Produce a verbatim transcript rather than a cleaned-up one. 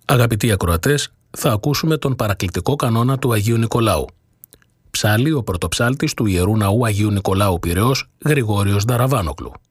Αγαπητοί ακροατές, θα ακούσουμε τον παρακλητικό κανόνα του Αγίου Νικολάου. Ψάλλει ο πρωτοψάλτης του Ιερού Ναού Αγίου Νικολάου Πειραιώς, Γρηγόριος Νταραβάνογλου.